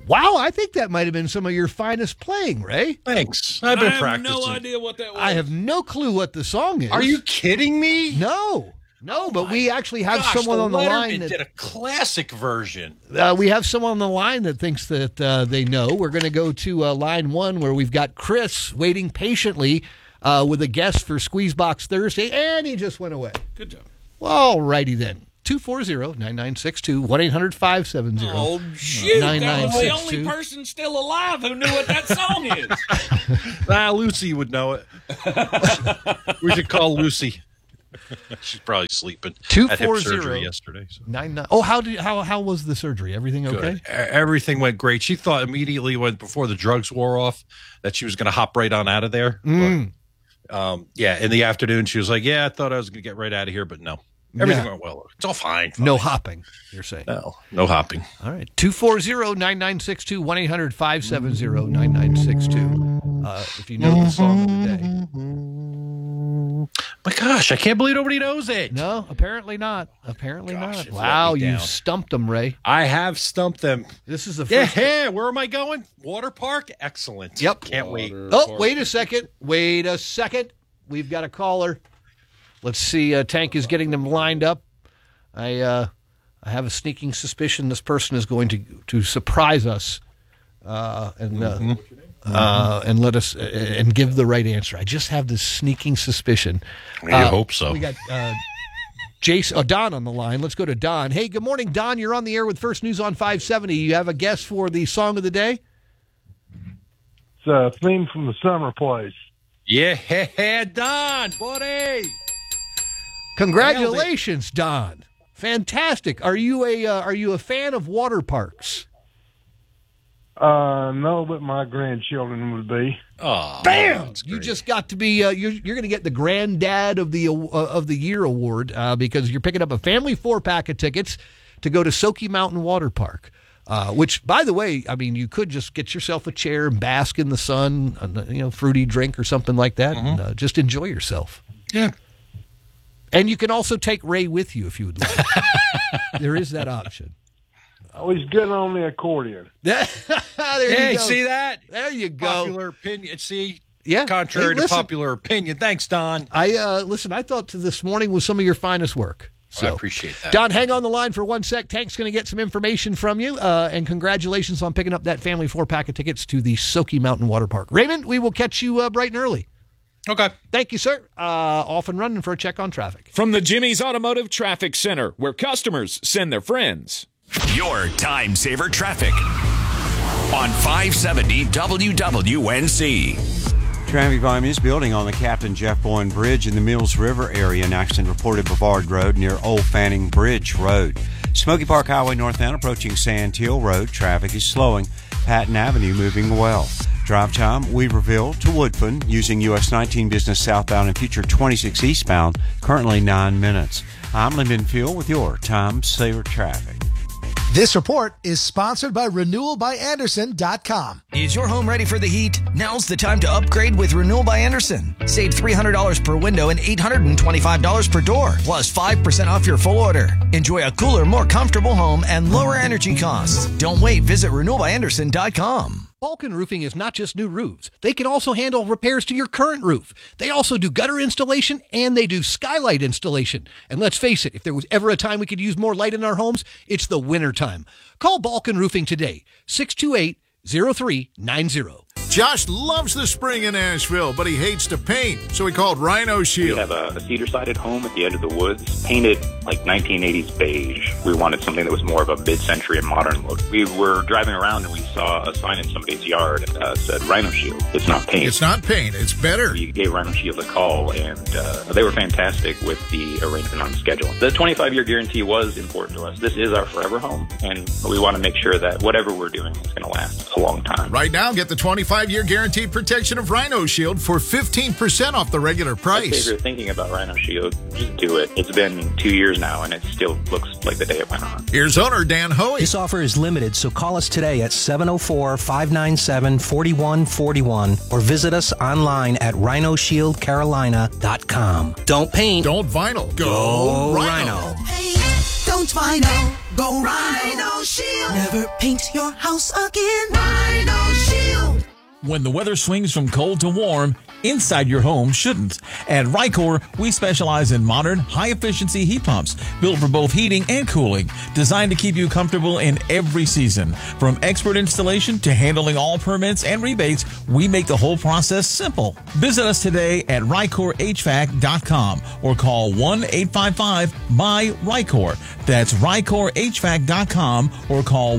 Wow, I think that might have been some of your finest playing, Ray. Thanks. I've been practicing. I have no idea what that was. I have no clue what the song is. Are you kidding me? No, but we actually have someone on the line that did a classic version. We have someone on the line that thinks that they know. We're going to go to line 1 where we've got Chris waiting patiently with a guest for Squeezebox Thursday, and he just went away. Good job. Well, all righty then. 240-9962, 1-800-570. Oh, shoot. That was the 9962. only person still alive who knew what that song is. Lucy would know it. We should call Lucy. She's probably sleeping. 240 I had hip surgery yesterday. So. 99. Oh, how was the surgery? Everything okay? Good. Everything went great. She thought immediately before the drugs wore off that she was going to hop right on out of there. But, in the afternoon she was like, I thought I was going to get right out of here, but no. Everything went well. It's all fine. No hopping, you're saying? No hopping. All right. 240-9962, 1-800-570-9962. If you know the song of the day. My gosh, I can't believe nobody knows it. No, apparently not. Apparently Gosh, not. Wow, you stumped them, Ray. I have stumped them. This is the first. Yeah, where am I going? Water park? Excellent. Yep. Can't wait. Oh, wait a second. We've got a caller. Let's see. Tank is getting them lined up. I have a sneaking suspicion this person is going to surprise us and let us and give the right answer. I just have this sneaking suspicion. I hope so. We got Don on the line. Let's go to Don. Hey, good morning, Don. You're on the air with First News on 570. You have a guess for the song of the day? It's a theme from the Summer Place. Yeah, Don, buddy. Congratulations, Don. Fantastic. Are you a fan of water parks? No, but my grandchildren would be. Oh, bam! You just got to be. You're going to get the Granddad of the Year award because you're picking up a family 4-pack of tickets to go to Soaky Mountain Water Park. Which, by the way, I mean, you could just get yourself a chair and bask in the sun, fruity drink or something like that, and just enjoy yourself. Yeah. And you can also take Ray with you if you would like. There is that option. Oh, he's good on the accordion. There you go. See that? There you go. Popular opinion. See? Yeah. Contrary to popular opinion. Thanks, Don. I thought this morning was some of your finest work. So, I appreciate that. Don, hang on the line for 1 sec. Tank's going to get some information from you. And congratulations on picking up that family 4-pack of tickets to the Soaky Mountain Water Park. Raymond, we will catch you bright and early. Okay. Thank you, sir. Off and running for a check on traffic. From the Jimmy's Automotive Traffic Center, where customers send their friends. Your time saver traffic on 570 WWNC. Traffic volume is building on the Captain Jeff Boyne Bridge in the Mills River area. An accident reported Brevard Road near Old Fanning Bridge Road. Smoky Park Highway northbound approaching Sand Hill Road. Traffic is slowing. Patton Avenue moving well. Drive time, Weaverville to Woodfin, using US 19 business southbound and future 26 eastbound, currently 9 minutes. I'm Lynn Benfield with your Time Saver Traffic. This report is sponsored by RenewalByAnderson.com. Is your home ready for the heat? Now's the time to upgrade with Renewal by Anderson. Save $300 per window and $825 per door, plus 5% off your full order. Enjoy a cooler, more comfortable home and lower energy costs. Don't wait. Visit RenewalByAnderson.com. Balkan Roofing is not just new roofs. They can also handle repairs to your current roof. They also do gutter installation and they do skylight installation. And let's face it, if there was ever a time we could use more light in our homes, it's the winter time. Call Balkan Roofing today, 628-0390. Josh loves the spring in Asheville, but he hates to paint, so he called Rhino Shield. We have a cedar-sided home at the edge of the woods, painted like 1980s beige. We wanted something that was more of a mid-century and modern look. We were driving around and we saw a sign in somebody's yard that said Rhino Shield. It's not paint. It's not paint. It's better. We gave Rhino Shield a call, and they were fantastic with the arrangement on the schedule. The 25-year guarantee was important to us. This is our forever home, and we want to make sure that whatever we're doing is going to last a long time. Right now, get the 25-year guaranteed protection of Rhino Shield for 15% off the regular price. If you're thinking about Rhino Shield, just do it. It's been 2 years now, and it still looks like the day it went on. Here's owner Dan Hoey. This offer is limited, so call us today at 704-597-4141 or visit us online at rhinoshieldcarolina.com. Don't paint. Don't vinyl. Go Rhino. Hey, don't don't Rhino. Go Rhino Shield. Never paint your house again. Rhino Shield. When the weather swings from cold to warm, inside your home shouldn't. At Rycor, we specialize in modern, high-efficiency heat pumps built for both heating and cooling, designed to keep you comfortable in every season. From expert installation to handling all permits and rebates, we make the whole process simple. Visit us today at RycorHVAC.com or call 1-855-BUY-RYCOR. That's RycorHVAC.com or call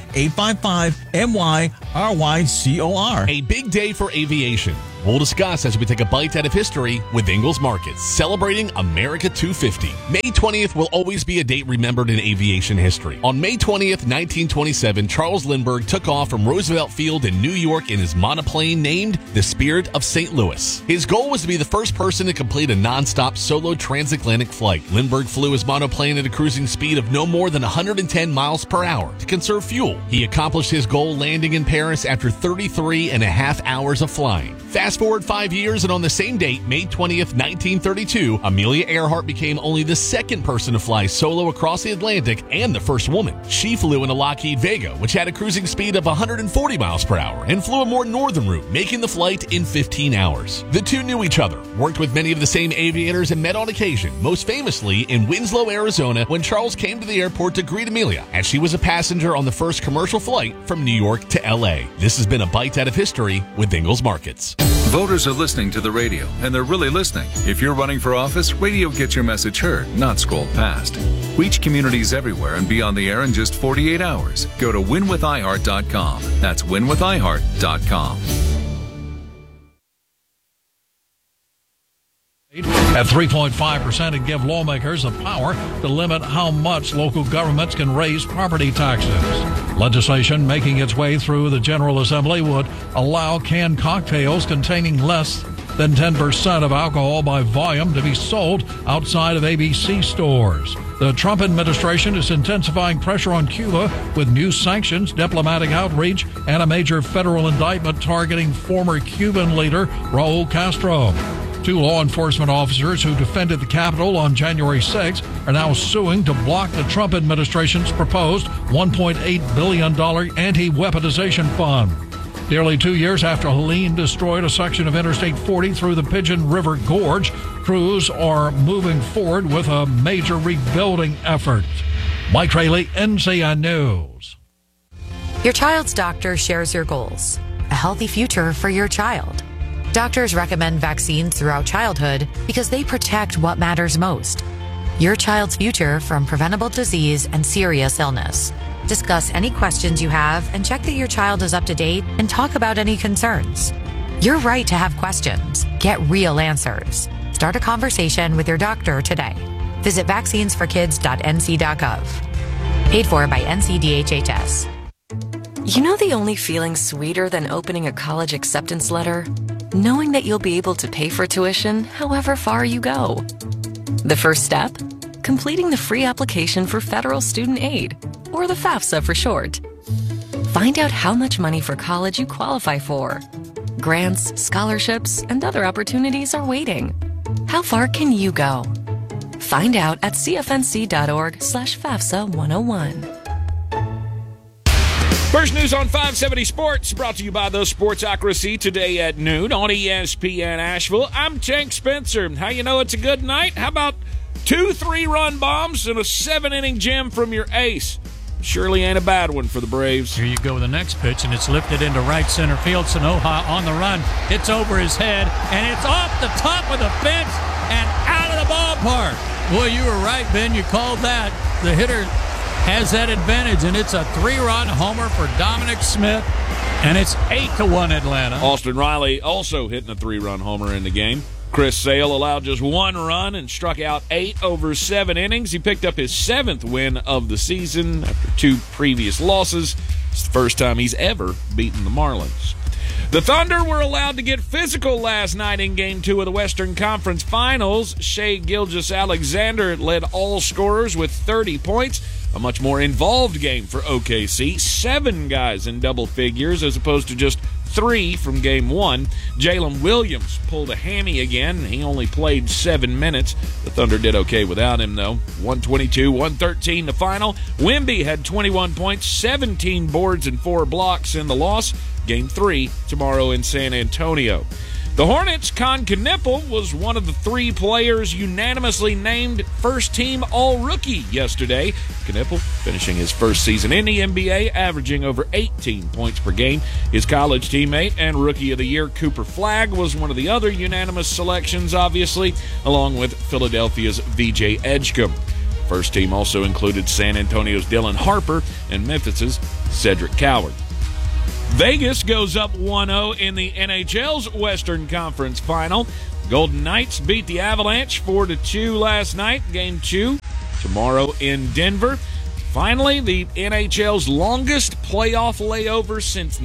1-855-MY-RYCOR. A big day for aviation. We'll discuss as we take a bite out of history with Ingalls Markets, celebrating America 250. May 20th will always be a date remembered in aviation history. On May 20th, 1927, Charles Lindbergh took off from Roosevelt Field in New York in his monoplane named the Spirit of St. Louis. His goal was to be the first person to complete a nonstop solo transatlantic flight. Lindbergh flew his monoplane at a cruising speed of no more than 110 miles per hour to conserve fuel. He accomplished his goal landing in Paris after 33 and a half hours of flying. Fast forward 5 years, and on the same date, May 20th, 1932, Amelia Earhart became only the second person to fly solo across the Atlantic and the first woman. She flew in a Lockheed Vega, which had a cruising speed of 140 miles per hour, and flew a more northern route, making the flight in 15 hours. The two knew each other, worked with many of the same aviators, and met on occasion, most famously in Winslow, Arizona, when Charles came to the airport to greet Amelia, as she was a passenger on the first commercial flight from New York to L.A. This has been a Bite Out of History with Ingalls Markets. Voters are listening to the radio, and they're really listening. If you're running for office, radio gets your message heard, not scrolled past. Reach communities everywhere and be on the air in just 48 hours. Go to winwithiheart.com. That's winwithiheart.com. At 3.5% and give lawmakers the power to limit how much local governments can raise property taxes. Legislation making its way through the General Assembly would allow canned cocktails containing less than 10% of alcohol by volume to be sold outside of ABC stores. The Trump administration is intensifying pressure on Cuba with new sanctions, diplomatic outreach, and a major federal indictment targeting former Cuban leader Raul Castro. Two law enforcement officers who defended the Capitol on January 6 are now suing to block the Trump administration's proposed $1.8 billion anti-weaponization fund. Nearly 2 years after Helene destroyed a section of Interstate 40 through the Pigeon River Gorge, crews are moving forward with a major rebuilding effort. Mike Rayleigh, NCN News. Your child's doctor shares your goals. A healthy future for your child. Doctors recommend vaccines throughout childhood because they protect what matters most. Your child's future from preventable disease and serious illness. Discuss any questions you have and check that your child is up to date and talk about any concerns. You're right to have questions. Get real answers. Start a conversation with your doctor today. Visit vaccinesforkids.nc.gov. Paid for by NCDHHS. You know the only feeling sweeter than opening a college acceptance letter? Knowing that you'll be able to pay for tuition however far you go. The first step? Completing the free application for federal student aid, or the FAFSA for short. Find out how much money for college you qualify for. Grants, scholarships, and other opportunities are waiting. How far can you go? Find out at cfnc.org/FAFSA 101. First news on 570 Sports, brought to you by the Sportsocracy today at noon on ESPN Asheville. I'm Tank Spencer. How you know it's a good night? How about 2 3-run bombs and a 7-inning gem from your ace? Surely ain't a bad one for the Braves. Here you go with the next pitch, and it's lifted into right center field. Sanoja on the run. It's over his head, and it's off the top of the fence and out of the ballpark. Boy, you were right, Ben. You called that. The hitter has that advantage, and it's a 3-run homer for Dominic Smith, and it's 8-1 Atlanta. Austin Riley also hitting a 3-run homer in the game. Chris Sale allowed just 1 run and struck out 8 over 7 innings. He picked up his 7th win of the season after 2 previous losses. It's the first time he's ever beaten the Marlins. The Thunder were allowed to get physical last night in Game 2 of the Western Conference Finals. Shai Gilgeous-Alexander led all scorers with 30 points. A much more involved game for OKC. 7 guys in double figures as opposed to just 3 from Game 1. Jalen Williams pulled a hammy again. He only played 7 minutes. The Thunder did okay without him, though. 122-113 the final. Wemby had 21 points, 17 boards, and 4 blocks in the loss. Game 3 tomorrow in San Antonio. The Hornets' Con Knippel was one of the 3 players unanimously named first-team All-Rookie yesterday. Knippel finishing his first season in the NBA, averaging over 18 points per game. His college teammate and Rookie of the Year Cooper Flagg was one of the other unanimous selections, obviously, along with Philadelphia's VJ Edgecombe. First team also included San Antonio's Dylan Harper and Memphis's Cedric Coward. Vegas goes up 1-0 in the NHL's Western Conference Final. Golden Knights beat the Avalanche 4-2 last night. Game 2 tomorrow in Denver. Finally, the NHL's longest playoff layover since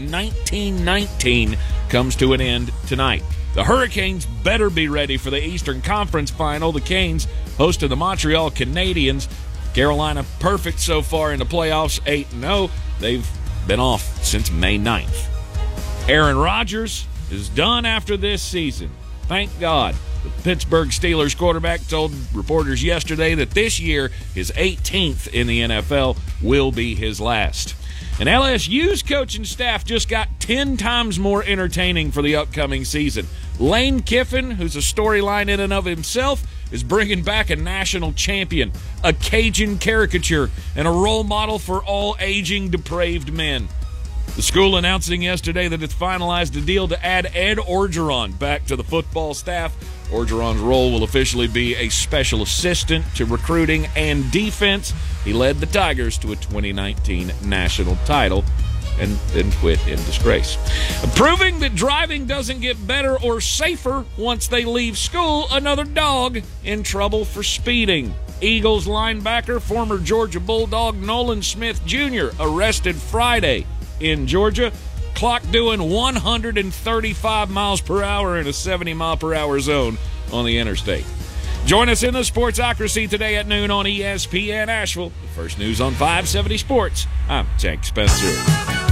1919 comes to an end tonight. The Hurricanes better be ready for the Eastern Conference Final. The Canes hosted the Montreal Canadiens. Carolina perfect so far in the playoffs, 8-0. They've been off since May 9th. Aaron Rodgers is done after this season. Thank God. The Pittsburgh Steelers quarterback told reporters yesterday that this year, his 18th in the NFL, will be his last. And LSU's coaching staff just got 10 times more entertaining for the upcoming season. Lane Kiffin, who's a storyline in and of himself, is bringing back a national champion, a Cajun caricature, and a role model for all aging, depraved men. The school announcing yesterday that it's finalized a deal to add Ed Orgeron back to the football staff. Orgeron's role will officially be a special assistant to recruiting and defense. He led the Tigers to a 2019 national title and then quit in disgrace. Proving that driving doesn't get better or safer once they leave school, another dog in trouble for speeding. Eagles linebacker, former Georgia Bulldog Nolan Smith Jr., arrested Friday in Georgia, clocked doing 135 miles per hour in a 70-mile-per-hour zone on the interstate. Join us in the Sportsocracy today at noon on ESPN Asheville. The first news on 570 Sports. I'm Tank Spencer.